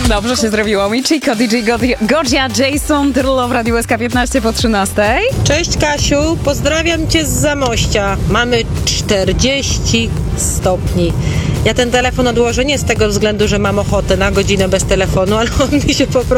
Dobrze się zrobiło mi. Chico, DJ Godzia, Jason Derulo w Radiu SK15 po 13. Cześć Kasiu, pozdrawiam Cię z Zamościa. Mamy 40 stopni. Ja ten telefon odłożę nie z tego względu, że mam ochotę na godzinę bez telefonu, ale on mi się po prostu